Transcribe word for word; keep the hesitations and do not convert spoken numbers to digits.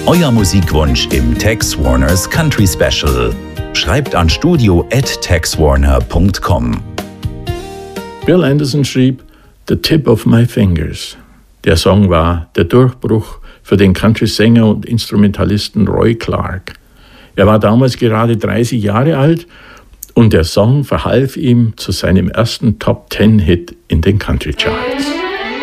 Euer Musikwunsch im Tex Warners Country Special. Schreibt an studio at tex warner punkt com. Bill Anderson schrieb The Tip of My Fingers. Der Song war der Durchbruch für den Country-Sänger und Instrumentalisten Roy Clark. Er war damals gerade dreißig Jahre alt und der Song verhalf ihm zu seinem ersten Top-Ten-Hit in den Country-Charts.